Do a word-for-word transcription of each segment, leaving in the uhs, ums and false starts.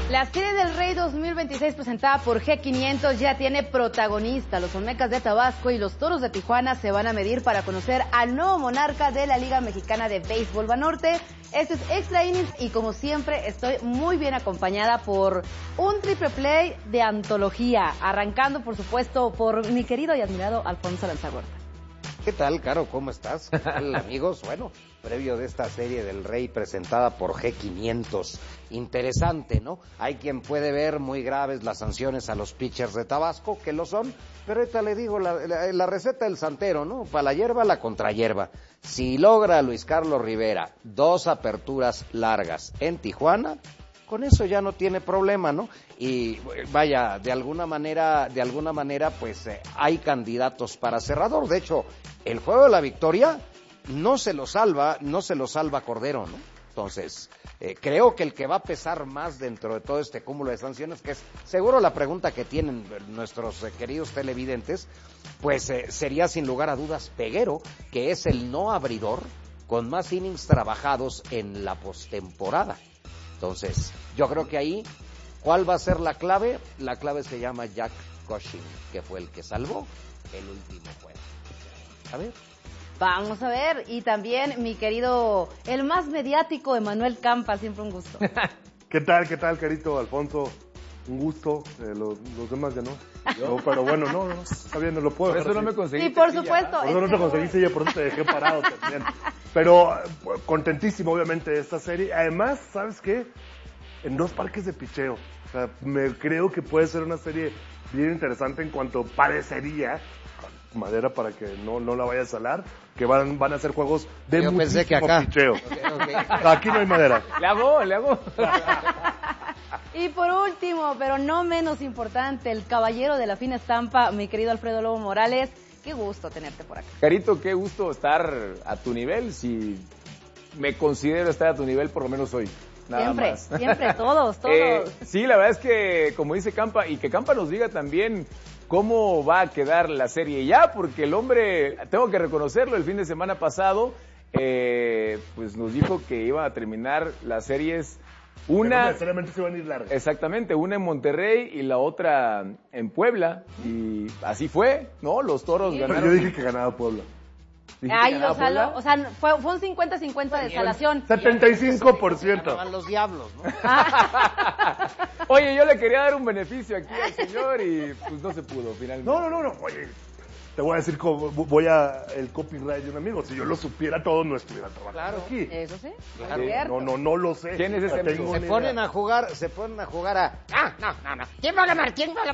La Serie del Rey dos mil veintiséis presentada por G quinientos ya tiene protagonista. Los Olmecas de Tabasco y los Toros de Tijuana se van a medir para conocer al nuevo monarca de la Liga Mexicana de Béisbol Banorte. Este es Extra Innings y como siempre estoy muy bien acompañada por un triple play de antología, arrancando por supuesto por mi querido y admirado Alfonso Lanzagorta. ¿Qué tal, Caro? ¿Cómo estás? ¿Qué tal, amigos? Bueno, previo de esta Serie del Rey presentada por G quinientos. Interesante, ¿no? Hay quien puede ver muy graves las sanciones a los pitchers de Tabasco, que lo son, pero ahorita le digo la, la, la receta del santero, ¿no? Para la hierba, la contrahierba. Si logra Luis Carlos Rivera dos aperturas largas en Tijuana, con eso ya no tiene problema, ¿no? Y vaya, de alguna manera, de alguna manera, pues eh, hay candidatos para cerrador. De hecho, el juego de la victoria no se lo salva, no se lo salva Cordero, ¿no? Entonces, eh, creo que el que va a pesar más dentro de todo este cúmulo de sanciones, que es seguro la pregunta que tienen nuestros eh, queridos televidentes, pues eh, sería sin lugar a dudas Peguero, que es el no abridor con más innings trabajados en la postemporada. Entonces, yo creo que ahí, ¿cuál va a ser la clave? La clave se llama Jack Cushing, que fue el que salvó el último juego. A ver. Vamos a ver, y también mi querido, el más mediático, Emanuel Campa, siempre un gusto. ¿Qué tal, qué tal, Carito, Alfonso? Un gusto, eh, los, los demás ya no. Yo, pero bueno, no, no, está bien, no lo puedo. Por eso no me conseguí. Sí, por supuesto. Por eso no te conseguiste ya, por eso te dejé parado también. Pero contentísimo, obviamente, de esta serie. Además, ¿sabes qué? En dos parques de picheo. O sea, me creo que puede ser una serie bien interesante en cuanto parecería, madera para que no, no la vaya a salar, que van, van a ser juegos de Yo muchísimo pensé que acá. picheo. Okay, okay. Aquí no hay madera. Le hago, le hago. Y por último, pero no menos importante, el caballero de la fina estampa, mi querido Alfredo Lobo Morales. Qué gusto tenerte por acá. Carito, qué gusto estar a tu nivel. Si me considero estar a tu nivel, por lo menos hoy. Nada siempre, más. siempre, todos, todos. Eh, sí, la verdad es que, como dice Campa, y que Campa nos diga también cómo va a quedar la serie ya, porque el hombre, tengo que reconocerlo, el fin de semana pasado, eh, pues nos dijo que iban a terminar las series. Una, no necesariamente se van a ir largas. Exactamente, una en Monterrey y la otra en Puebla. Y así fue, ¿no? Los Toros Sí. ganaron. Pero yo dije que ganaba Puebla. Ay, ganaba lo saló, Puebla? o sea, fue, fue un cincuenta cincuenta de salación. setenta y cinco por ciento. Ganaban los diablos, ¿no? Oye, yo le quería dar un beneficio aquí al señor y pues no se pudo finalmente. No, no, no, no, oye, te voy a decir cómo voy a el copyright de un amigo. Si yo lo supiera todo, no estuviera trabajando Claro. aquí. Eso sí, Claro. es cierto. No, no, no lo sé. ¿Quién es ese No amigo? tengo Se ni ponen idea. a jugar, se ponen a jugar a... Ah, no, no, no. ¿Quién va a ganar? ¿Quién va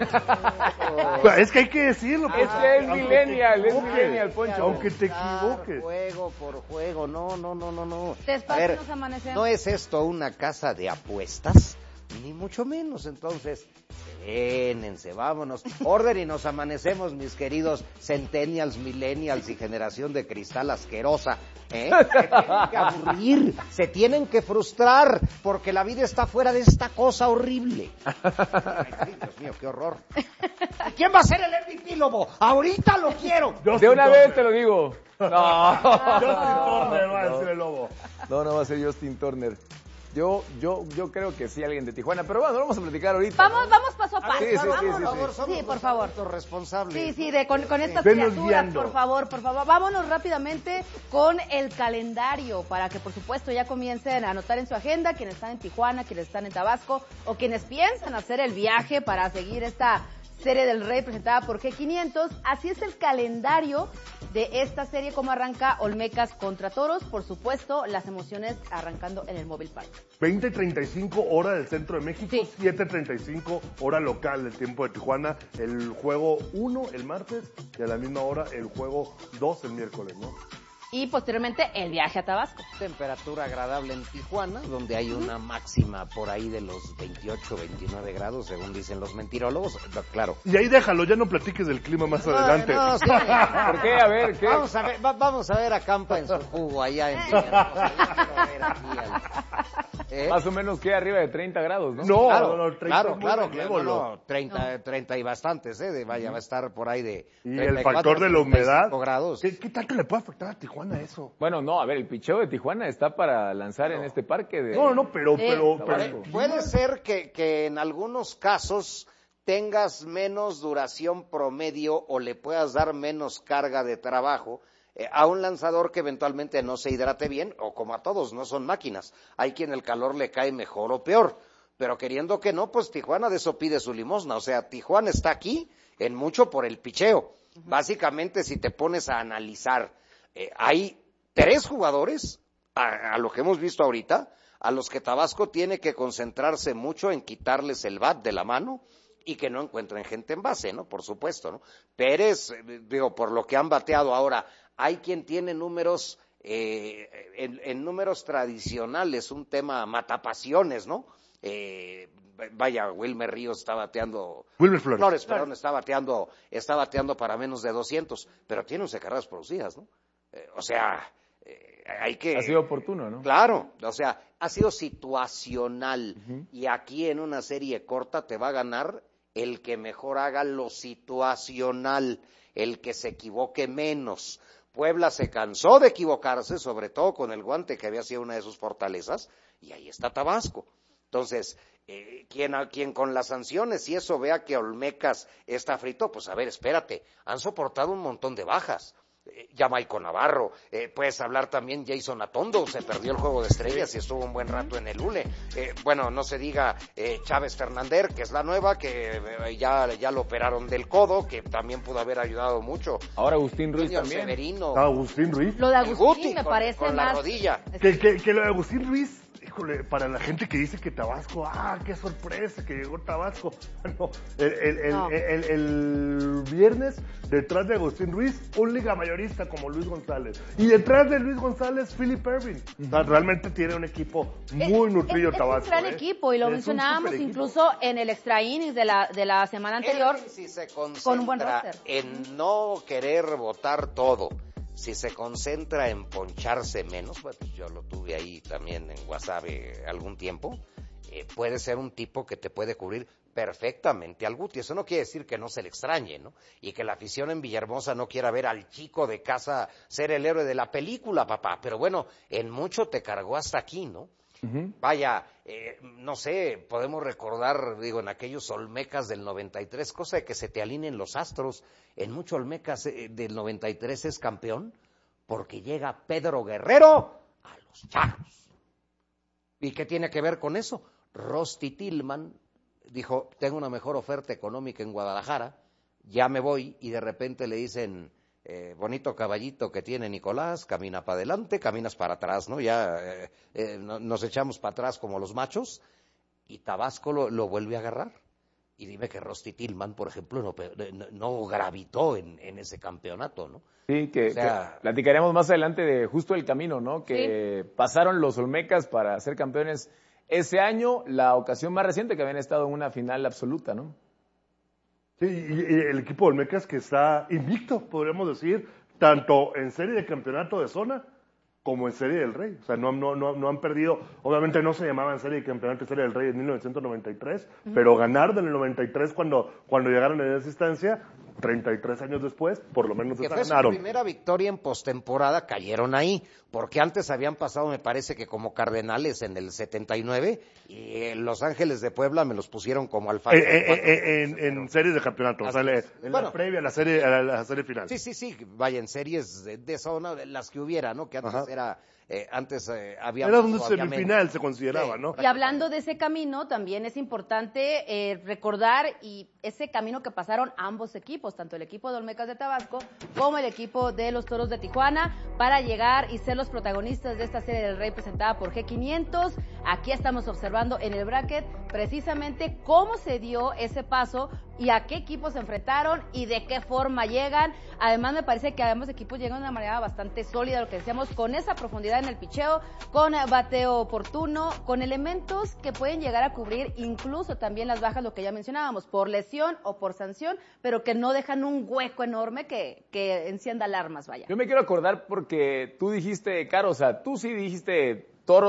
a ganar? Es que hay que decirlo. Es pues, que es aunque millennial, te es equivoques, millennial, Poncho. Aunque te Jugar equivoques. Juego por juego, no, no, no, no, no. Despacio A ver, nos amanecemos. no es esto una casa de apuestas, ni mucho menos. Entonces, serénense, vámonos. Orden y nos amanecemos, mis queridos centennials, millennials y generación de cristal asquerosa. ¿Eh? Se tienen que aburrir, se tienen que frustrar, porque la vida está fuera de esta cosa horrible. Ay, Dios mío, qué horror. ¿Quién va a ser el M V P, Lobo? Ahorita lo quiero. Justin De una Turner. vez te lo digo. No. Justin Turner va a decir el lobo. No, no va a ser Justin Turner. Yo, yo, yo creo que sí alguien de Tijuana, pero bueno, lo vamos a platicar ahorita. Vamos, ¿no? vamos paso a paso. Sí, sí, sí, vamos, sí, por sí. favor, sí, por favor. Responsables. Sí, sí, de, con, con estas Venos criaturas, guiando. por favor, por favor. Vámonos rápidamente con el calendario para que, por supuesto, ya comiencen a anotar en su agenda quienes están en Tijuana, quienes están en Tabasco o quienes piensan hacer el viaje para seguir esta Serie del Rey presentada por G quinientos. Así es el calendario de esta serie, como arranca Olmecas contra Toros. Por supuesto, las emociones arrancando en el Móvil Park. veinte treinta y cinco hora del centro de México, Sí. siete treinta y cinco hora local del tiempo de Tijuana. El juego uno el martes y a la misma hora el juego dos el miércoles, ¿no? Y posteriormente el viaje a Tabasco. Temperatura agradable en Tijuana, donde hay una máxima por ahí de los veintiocho, veintinueve grados, según dicen los mentirólogos. Claro. Y ahí déjalo, ya no platiques del clima más adelante. No, no, sí. ¿Por qué? A ver, ¿qué? Vamos a ver, va- vamos a ver a Campa en su jugo allá en Villahermosa. Yo quiero ver aquí al- ¿Eh? Más o menos que arriba de treinta grados, ¿no? No, Claro, no, no, treinta claro, es muy claro, benévolo. no, no, treinta, treinta y bastantes, ¿eh? De, vaya, va a estar por ahí de Y treinta el cuatro, factor de la treinta y cinco humedad. grados. ¿Qué, ¿Qué tanto le puede afectar a Tijuana eso? Bueno, no, a ver, el picheo de Tijuana está para lanzar en este parque de... No, no, pero, Sí. pero, Tabasco. pero Puede ser que, que en algunos casos tengas menos duración promedio o le puedas dar menos carga de trabajo eh, a un lanzador que eventualmente no se hidrate bien, o como a todos, no son máquinas. Hay quien el calor le cae mejor o peor, pero queriendo que no, pues Tijuana de eso pide su limosna. O sea, Tijuana está aquí en mucho por el picheo. Uh-huh. Básicamente, si te pones a analizar, eh, hay tres jugadores, a, a lo que hemos visto ahorita, a los que Tabasco tiene que concentrarse mucho en quitarles el bat de la mano y que no encuentren gente en base, ¿no? Por supuesto, ¿no? Pérez, eh, digo, por lo que han bateado ahora, hay quien tiene números, eh, en, en números tradicionales, un tema matapasiones, ¿no? Eh, vaya, Wilmer Ríos está bateando... Wilmer Flores. Flores, perdón, está bateando, está bateando para menos de doscientos, pero tiene once carreras producidas, ¿no? Eh, o sea... Hay que, ha sido oportuno, ¿no? Claro, o sea, ha sido situacional. Uh-huh. Y aquí en una serie corta te va a ganar el que mejor haga lo situacional, el que se equivoque menos. Puebla se cansó de equivocarse, sobre todo con el guante que había sido una de sus fortalezas, y ahí está Tabasco. Entonces, eh, quien, quien con las sanciones y eso vea que Olmecas está frito, pues a ver, espérate, han soportado un montón de bajas. Ya Maico Navarro, eh, puedes hablar también Jason Atondo, se perdió el Juego de Estrellas y estuvo un buen rato en el U L E, eh, bueno, no se diga eh, Chávez Fernández, que es la nueva, que eh, ya, ya lo operaron del codo, que también pudo haber ayudado mucho. Ahora Agustín Ruiz Junior también. Severino. Agustín Ruiz. Lo de El Agustín Guti me con, parece con más... la rodilla. Que, que, que lo de Agustín Ruiz, híjole, para la gente que dice que Tabasco, ah, qué sorpresa que llegó Tabasco. No, el, el, el, No. el, el, el viernes, detrás de Agustín Ruiz, un liga mayorista como Luis González. Y detrás de Luis González, Philip Ervin. O sea, realmente tiene un equipo muy Es- nutrido es, es Tabasco. un gran ¿eh? equipo y lo Es un mencionábamos superequipo. incluso en el extra innings de la, de la semana anterior. Él, si se con un buen concentra roster. en no querer votar todo, si se concentra en poncharse menos, bueno, yo lo tuve ahí también en Guasave algún tiempo, eh, puede ser un tipo que te puede cubrir perfectamente al Guti. Eso no quiere decir que no se le extrañe, ¿no? Y que la afición en Villahermosa no quiera ver al chico de casa ser el héroe de la película, papá. Pero bueno, en mucho te cargó hasta aquí, ¿no? Uh-huh. Vaya, eh, no sé, podemos recordar, digo, en aquellos Olmecas del noventa y tres, cosa de que se te alineen los astros. En mucho Olmecas eh, del noventa y tres es campeón porque llega Pedro Guerrero a los Charros. ¿Y qué tiene que ver con eso? Rosti Tillman dijo, tengo una mejor oferta económica en Guadalajara, ya me voy, y de repente le dicen... Eh, bonito caballito que tiene Nicolás, camina para adelante, caminas para atrás, ¿no? Ya eh, eh, no, nos echamos para atrás como los machos, y Tabasco lo, lo vuelve a agarrar. Y dime que Rosti Tillman, por ejemplo, no, no, no gravitó en, en ese campeonato, ¿no? Sí, que, O sea, que platicaremos más adelante de justo el camino, ¿no? Que sí. Pasaron los Olmecas para ser campeones ese año, la ocasión más reciente que habían estado en una final absoluta, ¿no? Sí, y, y el equipo de Olmecas que está invicto, podríamos decir, tanto en serie de campeonato de zona como en Serie del Rey. O sea, no, no, no, no han perdido, obviamente no se llamaban Serie de Campeonato y Serie del Rey en mil novecientos noventa y tres, uh-huh. pero ganaron en el noventa y tres cuando, cuando llegaron en esa instancia, treinta y tres años después, por lo menos que esa fue ganaron. Su primera victoria en postemporada, cayeron ahí, porque antes habían pasado, me parece que como Cardenales en el setenta y nueve, y en Los Ángeles de Puebla me los pusieron como alfa. Eh, eh, eh, en, en series de campeonato, o sea, le, en bueno, la previa a la serie, a la, a la serie final. Sí, sí, sí, vaya, en series de, de zona, las que hubiera, ¿no? Que antes Ajá. era... Eh, antes eh, había... Era un semifinal, se consideraba, sí, ¿no? Y hablando de ese camino, también es importante eh, recordar y ese camino que pasaron ambos equipos, tanto el equipo de Olmecas de Tabasco como el equipo de los Toros de Tijuana, para llegar y ser los protagonistas de esta Serie del Rey presentada por G quinientos. Aquí estamos observando en el bracket precisamente cómo se dio ese paso y a qué equipos se enfrentaron y de qué forma llegan. Además, me parece que ambos equipos llegan de una manera bastante sólida, lo que decíamos, con esa profundidad en el picheo, con bateo oportuno, con elementos que pueden llegar a cubrir incluso también las bajas, lo que ya mencionábamos, por lesión o por sanción, pero que no dejan un hueco enorme que, que encienda alarmas, vaya. Yo me quiero acordar porque tú dijiste, Caro, o sea, tú sí dijiste Toros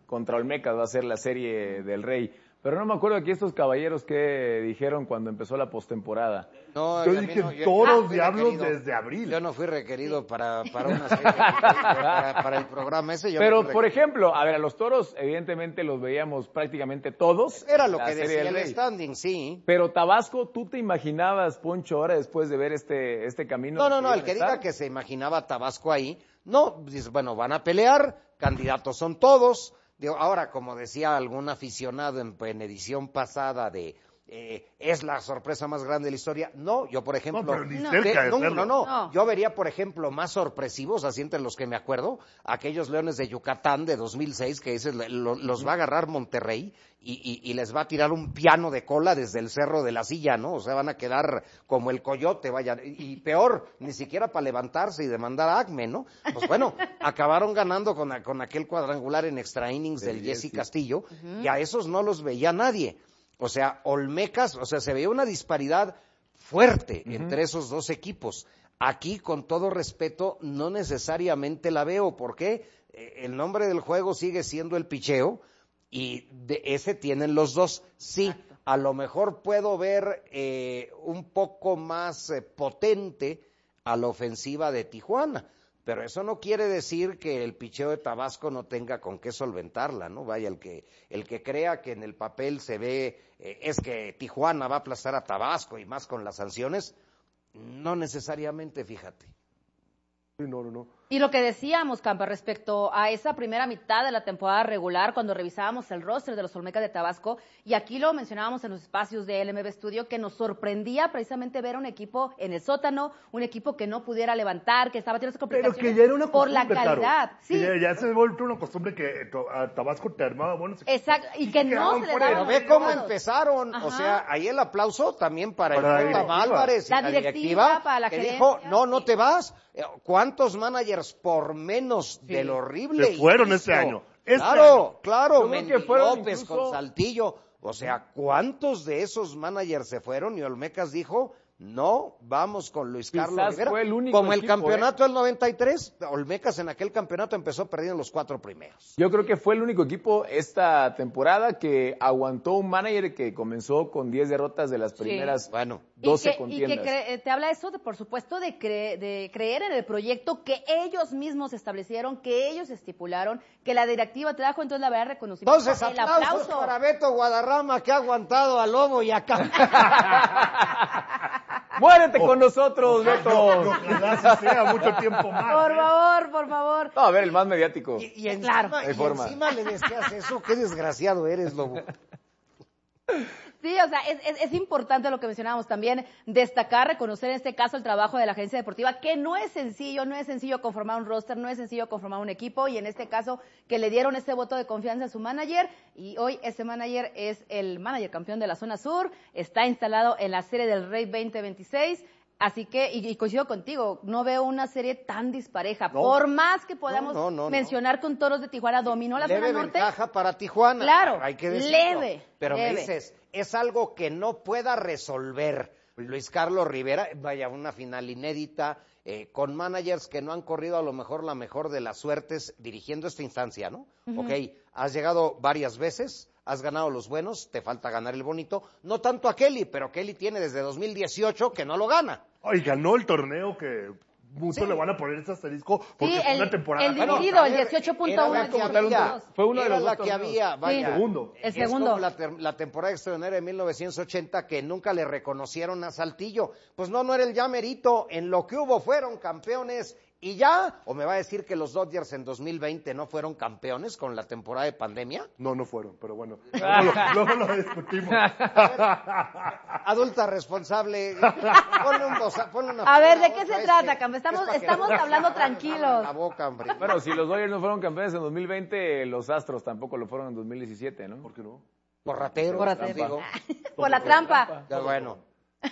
contra Olmecas va a ser la serie del Rey. Pero no me acuerdo aquí estos caballeros que dijeron cuando empezó la postemporada. No, yo dije no, yo, toros ah, diablos requerido, desde abril. Yo no fui requerido para, para una serie, para, para el programa ese. Yo Pero, no por ejemplo, a ver, a los toros, evidentemente los veíamos prácticamente todos. Era lo que decía el standing, sí. Pero Tabasco, ¿tú te imaginabas, Poncho, ahora después de ver este, este camino? No, no, no, el que diga que se imaginaba Tabasco ahí, no, dice, bueno, van a pelear, candidatos son todos. Digo, ahora, como decía algún aficionado en, en edición pasada de eh, es la sorpresa más grande de la historia, no, yo por ejemplo, no, pero ni no. cerca de no, no, no, no, yo vería por ejemplo más sorpresivos, así entre los que me acuerdo, aquellos Leones de Yucatán de dos mil seis que dices, lo, los va a agarrar Monterrey y, y, y les va a tirar un piano de cola desde el Cerro de la Silla, ¿no? O sea, van a quedar como el coyote, vaya, y, y peor, ni siquiera para levantarse y demandar a Acme, ¿no? Pues bueno, acabaron ganando con, con aquel cuadrangular en extra innings del Jesse Castillo, uh-huh. y a esos no los veía nadie. O sea, Olmecas, o sea, se veía una disparidad fuerte uh-huh. entre esos dos equipos. Aquí, con todo respeto, no necesariamente la veo. ¿Por qué? El nombre del juego sigue siendo el picheo y de ese tienen los dos. Sí, exacto. A lo mejor puedo ver eh, un poco más eh, potente a la ofensiva de Tijuana. Pero eso no quiere decir que el picheo de Tabasco no tenga con qué solventarla, ¿no? Vaya, el que el que crea que en el papel se ve, eh, es que Tijuana va a aplastar a Tabasco y más con las sanciones, no necesariamente, fíjate. Sí, no, no, no. Y lo que decíamos, Campa, respecto a esa primera mitad de la temporada regular, cuando revisábamos el roster de los Olmecas de Tabasco, y aquí lo mencionábamos en los espacios de L M B Studio, que nos sorprendía precisamente ver un equipo en el sótano, un equipo que no pudiera levantar, que estaba teniendo complicaciones Pero que ya era una por la calidad. Claro. Sí. Ya, ya se volvió una costumbre que a Tabasco te armaba buenos equipos. Exacto, y, y que no se le Pero ve cómo empezaron, ajá. O sea, ahí el aplauso también para, para el J. Álvarez y la, la directiva, directiva, para la que gerencia, dijo, no, no sí. te vas. ¿Cuántos managers por menos sí. de lo horrible se fueron este año? Este claro, año. claro, Mendy López incluso... con Saltillo. O sea, ¿cuántos de esos managers se fueron? Y Olmecas dijo, no, vamos con Luis Carlos Quizás Rivera. Fue el único Como el equipo, campeonato ¿eh? del noventa y tres, Olmecas en aquel campeonato empezó perdiendo los cuatro primeros. Yo creo que fue el único equipo esta temporada que aguantó un manager que comenzó con diez derrotas de las primeras sí. bueno, doce y que, contiendas. Y que cre- te habla eso, de, por supuesto, de, cre- de creer en el proyecto que ellos mismos establecieron, que ellos estipularon, que la directiva te trajo, entonces la verdad reconocimiento. Entonces, el aplausos aplauso para Beto Guadarrama, que ha aguantado a Lobo y acá. ¡Muérete con nosotros, Beto! Ojalá si sea mucho tiempo más. Por ¿eh? favor, por favor. No, a ver, el más mediático. Y, y encima, claro. y encima le deseas eso, qué desgraciado eres, Lobo. Sí, o sea, es, es, es importante lo que mencionábamos también, destacar, reconocer en este caso el trabajo de la agencia deportiva, que no es sencillo, no es sencillo conformar un roster, no es sencillo conformar un equipo, y en este caso que le dieron ese voto de confianza a su manager, y hoy ese manager es el manager campeón de la zona sur, está instalado en la Serie del Rey veinte veintiséis, así que, y, y coincido contigo, no veo una serie tan dispareja, no, por más que podamos no, no, no, mencionar no. con Toros de Tijuana dominó la leve zona norte. Ventaja para Tijuana, claro, hay que decirlo. leve, pero leve. me dices, es algo que no pueda resolver Luis Carlos Rivera, vaya, una final inédita, eh, con managers que no han corrido a lo mejor la mejor de las suertes dirigiendo esta instancia, ¿no? Uh-huh. Ok, has llegado varias veces, has ganado los buenos, te falta ganar el bonito, no tanto a Kelly, pero Kelly tiene desde dos mil dieciocho que no lo gana. Ay, ganó el torneo que muchos sí. le van a poner ese asterisco porque sí, fue el, una temporada. El dividido, el dieciocho punto uno. Fue uno de los la que había, vaya, el segundo. El segundo. Es como la, ter, la temporada extraordinaria de mil novecientos ochenta que nunca le reconocieron a Saltillo. Pues no, no era el ya merito, en lo que hubo fueron campeones y ya, o me va a decir que los Dodgers en dos mil veinte no fueron campeones con la temporada de pandemia. No, no fueron, pero bueno, luego lo, luego lo discutimos. Adulta responsable, ponle un bosa, ponle una. A ver, ¿de qué se trata, Cam? Estamos, estamos hablando tranquilos. La boca, hombre. Bueno, si los Dodgers no fueron campeones en dos mil veinte, los Astros tampoco lo fueron en dos mil diecisiete, ¿no? ¿Por qué no? Por ratero, por ratero. Digo. Por la trampa. Ya bueno.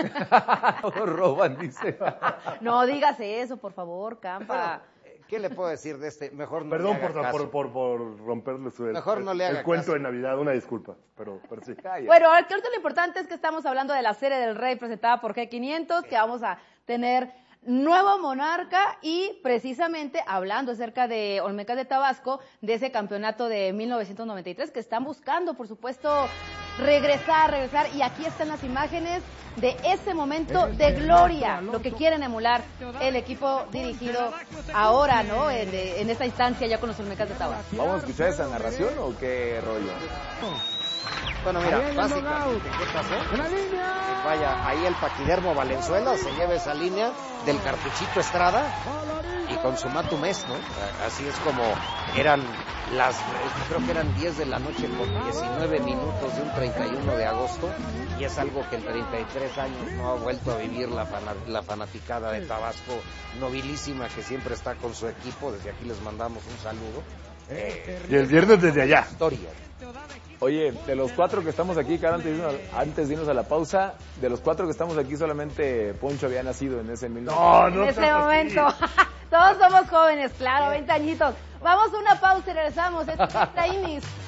Roban, dice. No digas eso, por favor, Campa. Bueno, ¿qué le puedo decir de este? Mejor no Perdón le haga por, caso. por, por, por romperle su, Mejor el, no le haga el cuento caso. de Navidad, una disculpa, pero, pero sí. Bueno, ahorita lo importante es que estamos hablando de la Serie del Rey presentada por G quinientos, que vamos a tener nuevo monarca y precisamente hablando acerca de Olmecas de Tabasco, de ese campeonato de mil novecientos noventa y tres que están buscando, por supuesto, regresar, regresar. Y aquí están las imágenes de ese momento de gloria, lo que quieren emular el equipo dirigido ahora, ¿no? En, en esta instancia ya con los Olmecas de Tabasco. ¿Vamos a escuchar esa narración o qué rollo? Bueno, mira, básicamente, ¿qué pasó? Que vaya, ahí el Paquidermo Valenzuela se lleva esa línea del Cartuchito Estrada y con su Matu Mes, ¿no? Así es como eran las, creo que eran diez de la noche con diecinueve minutos de un treinta y uno de agosto, y es algo que en treinta y tres años no ha vuelto a vivir la, fana, la fanaticada de Tabasco, nobilísima, que siempre está con su equipo. Desde aquí les mandamos un saludo. Eh, y el viernes desde allá. Historia. Oye, de los cuatro que estamos aquí, Caro, antes de, irnos, antes de irnos a la pausa, de los cuatro que estamos aquí, solamente Poncho había nacido en ese mil No, no en ese momento. Todos somos jóvenes, claro, veinte añitos. Vamos a una pausa y regresamos. Esto es Innings.